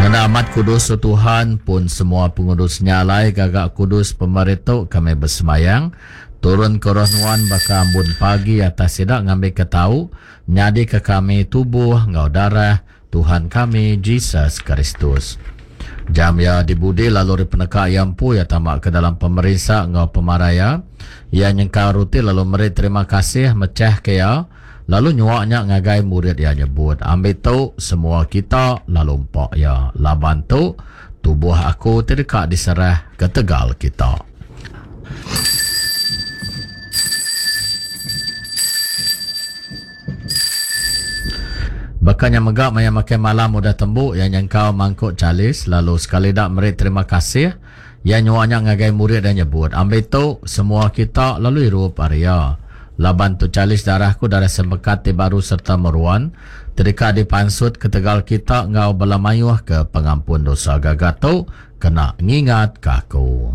Ngana amat kudus Tuhan pun semua pengurusnya lai gagak kudus pemerintah kami bersemayang turun ke roh nuan baka ambun pagi atas sidak ngambil ketau nyadi ke kami tubuh ngau darah Tuhan kami Jesus Kristus. Jam ya dibudi lalu peneka yampu ya tamak ke dalam pemerintah ngau pemaraya ya nyengkau ruti lalu meri terima kasih mecah ke ya. Lalu nyuaknya ngagai murid yang nyebut ambil tu semua kita lalu empak ya laban tu tubuh aku terdekat diserah ke tegal kita. Bakanya megak maya makan malam udah tembuk yang nyangkau mangkuk calis lalu sekali dak merit terima kasih yang nyuaknya ngagai murid yang nyebut ambil tu semua kita lalu irup area. Laban tu calis darahku darah semekat di baru serta meruan terdekat dipansut ke tegal kita ngau belamayuh ke pengampun dosa gagatu kena ngingat kaku.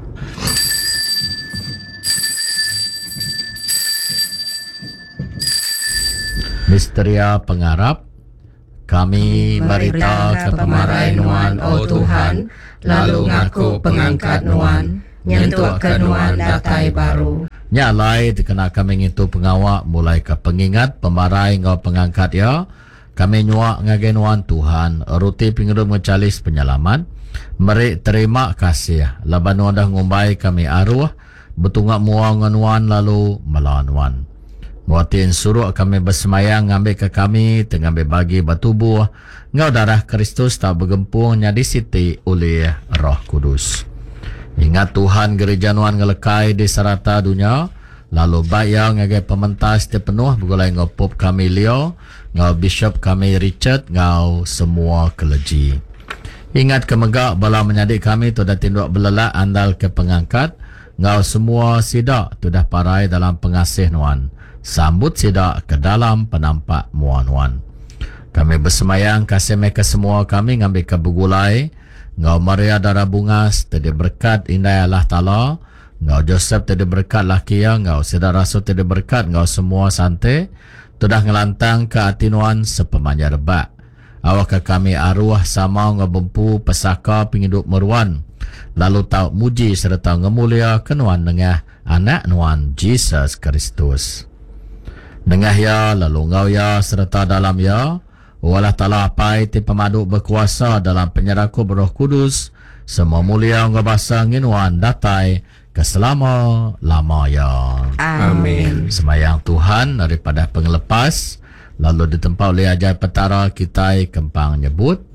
Misteria pengarap kami merita ke pemarai nuan o Tuhan lalu ngaku pengangkat nuan nyentuh ke nuan datai baru. Nyalai dikena kami ngitu pengawak mulai ke pengingat pemarai ngau pengangkat ya. Kami nyuak ngagenuan Tuhan ruti pingrum ngecalis penyelamat. Meri terima kasih. Laban nuan dah ngumbai kami arwah betungak muang nganuan lalu melawan. Muatin suruh kami bersemayang ngambil ke kami tengambil bagi batubuh ngau darah Kristus tak bergempung nyadi siti oleh Roh Kudus. Ingat Tuhan gereja nuan ngelekai di serata dunia lalu bayang ngagai pementas di penuh begulai ngopop kami Leo ngau bishop kami Richard ngau semua keleji. Ingat kemegak bala menyadik kami tu dah tinduk belelak andal ke pengangkat ngau semua sidak tu dah parai dalam pengasih nuan sambut sidak ke dalam penampak muan nuan. Kami bersemayang kasih mereka semua kami ngambil ke begulai ngau Maria darah bungas tadi berkat indah Allah Ta'ala ngau Joseph tadi berkat laki ya ngau Sedar Rasul tadi berkat ngau semua santai tudah ngelantang ke atinuan sepemanja rebak awak ke kami arwah sama ngau bempu pesaka penghidup meruan lalu tau muji serta ngemulia kenuan dengah anak nuan Jesus Kristus dengah ya lalu ngau ya serta dalam ya Walah Ta'ala apai ti pemaduk berkuasa dalam penyerahku Roh Kudus semua mulia ngabasa nginuan datai keselama-lamanya. Amin. Semayang Tuhan daripada pengelepas lalu ditempa oleh ajar petara kita kempang nyebut